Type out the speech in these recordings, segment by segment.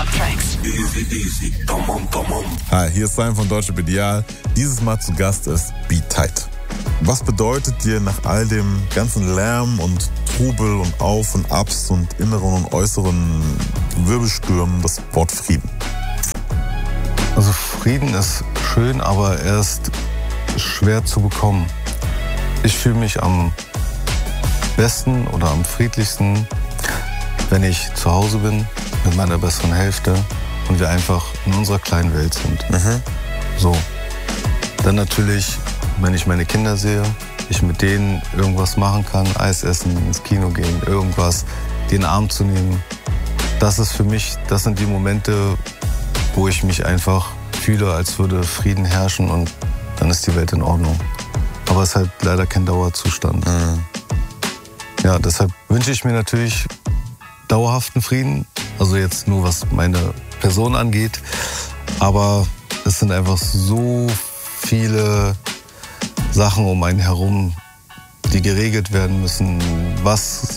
Hip-Hop-Tracks. Hi, hier ist Simon von Deutsche Ideal. Dieses Mal zu Gast ist Beat Tight. Was bedeutet dir nach all dem ganzen Lärm und Trubel und Auf und Abs und inneren und äußeren Wirbelstürmen das Wort Frieden? Also Frieden ist schön, aber er ist schwer zu bekommen. Ich fühle mich am besten oder am friedlichsten, wenn ich zu Hause bin mit meiner besseren Hälfte und wir einfach in unserer kleinen Welt sind. So. Dann natürlich, wenn ich meine Kinder sehe, ich mit denen irgendwas machen kann, Eis essen, ins Kino gehen, irgendwas, den Arm zu nehmen. Das ist für mich, das sind die Momente, wo ich mich einfach fühle, als würde Frieden herrschen und dann ist die Welt in Ordnung. Aber es ist halt leider kein Dauerzustand. Ja, deshalb wünsche ich mir natürlich dauerhaften Frieden. Also jetzt nur, was meine Person angeht. Aber es sind einfach so viele Sachen um einen herum, die geregelt werden müssen. Was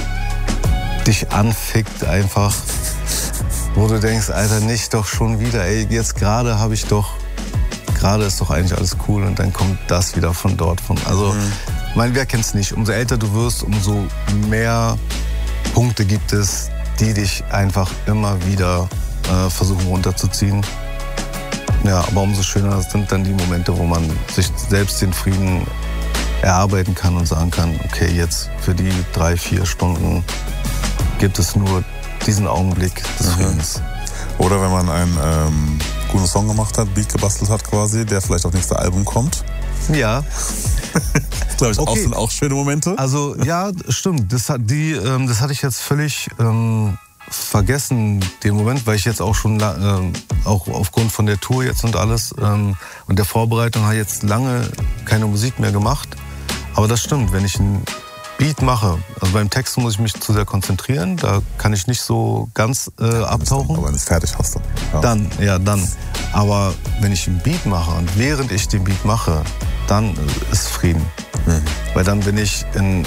dich anfickt einfach, wo du denkst, Alter, nicht doch schon wieder. Ey, jetzt gerade ist doch eigentlich alles cool und dann kommt das wieder von dort. Also, ich meine, wer kennt's nicht? Umso älter du wirst, umso mehr Punkte gibt es, die dich einfach immer wieder versuchen runterzuziehen. Ja, aber umso schöner sind dann die Momente, wo man sich selbst den Frieden erarbeiten kann und sagen kann, okay, jetzt für die 3-4 Stunden gibt es nur diesen Augenblick des Friedens. Oder wenn man einen guten Song gemacht hat, Beat gebastelt hat quasi, der vielleicht auf nächste Album kommt. Ja. Glaube ich, okay. Sind auch schöne Momente. Also ja, stimmt. Das hatte ich jetzt völlig vergessen, den Moment, weil ich jetzt auch schon auch aufgrund von der Tour jetzt und alles und der Vorbereitung habe ich jetzt lange keine Musik mehr gemacht. Aber das stimmt, wenn ich einen Beat mache, also beim Text muss ich mich zu sehr konzentrieren, da kann ich nicht so ganz abtauchen. Aber wenn es fertig hast du. Ja. Dann. Aber wenn ich einen Beat mache und während ich den Beat mache, dann ist Frieden. Weil dann bin ich in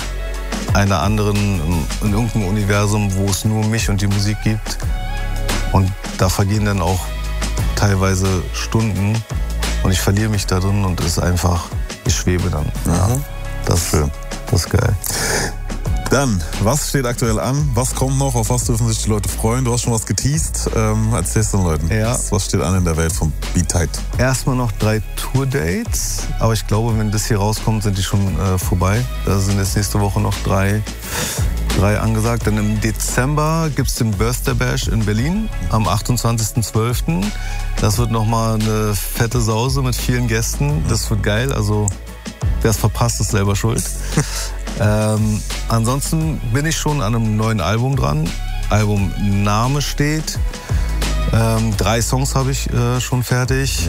irgendeinem Universum, wo es nur mich und die Musik gibt. Und da vergehen dann auch teilweise Stunden und ich verliere mich da drin und es ist einfach, ich schwebe dann. Ja, das ist schön. Das ist geil. Dann, was steht aktuell an? Was kommt noch? Auf was dürfen sich die Leute freuen? Du hast schon was geteased. Erzähl's den Leuten. Ja. Was steht an in der Welt von Beat Tight? Erstmal noch 3 Tour-Dates. Aber ich glaube, wenn das hier rauskommt, sind die schon vorbei. Da sind jetzt nächste Woche noch 3 angesagt. Dann im Dezember gibt's den Birthday Bash in Berlin am 28.12. Das wird nochmal eine fette Sause mit vielen Gästen. Das wird geil. Also wer es verpasst, ist selber schuld. Ansonsten bin ich schon an einem neuen Album dran. Albumname steht. 3 Songs habe ich schon fertig.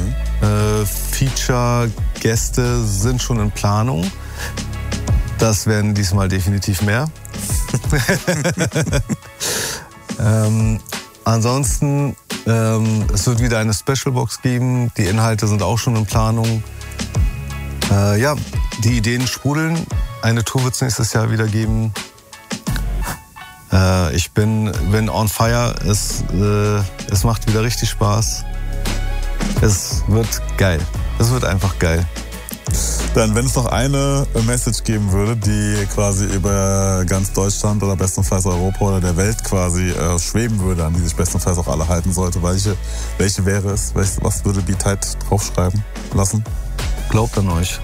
Feature-Gäste sind schon in Planung. Das werden diesmal definitiv mehr. Ansonsten, es wird wieder eine Specialbox geben. Die Inhalte sind auch schon in Planung. Ja, die Ideen sprudeln. Eine Tour wird es nächstes Jahr wieder geben. Ich bin on fire. Es macht wieder richtig Spaß. Es wird geil. Es wird einfach geil. Dann, wenn es noch eine Message geben würde, die quasi über ganz Deutschland oder bestenfalls Europa oder der Welt quasi schweben würde, an die sich bestenfalls auch alle halten sollte, welche wäre es? Was würde Beat Tight draufschreiben lassen? Glaubt an euch.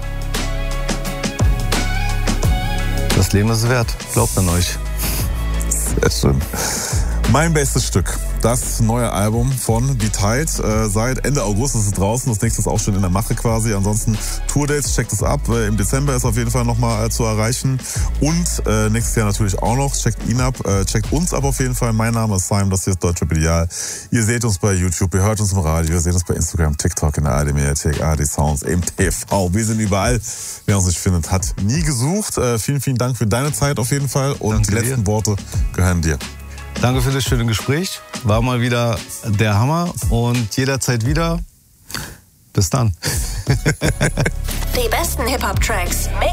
Das Leben ist es wert. Glaubt an euch. Sehr schön. Mein bestes Stück. Das neue Album von Beat Tight. Seit Ende August ist es draußen. Das nächste ist auch schon in der Mache quasi. Ansonsten Tourdates, checkt es ab. Im Dezember ist auf jeden Fall nochmal zu erreichen. Und nächstes Jahr natürlich auch noch. Checkt ihn ab. Checkt uns ab auf jeden Fall. Mein Name ist Simon. Das hier ist Deutsche Ideal. Ihr seht uns bei YouTube. Ihr hört uns im Radio. Ihr seht uns bei Instagram, TikTok, in der ARD-Mediathek, ARD-Sounds, im TV. Wir sind überall. Wer uns nicht findet, hat nie gesucht. Vielen, vielen Dank für deine Zeit auf jeden Fall. Und Danke die letzten dir. Worte gehören dir. Danke für das schöne Gespräch. War mal wieder der Hammer und jederzeit wieder. Bis dann. Die besten Hip-Hop-Tracks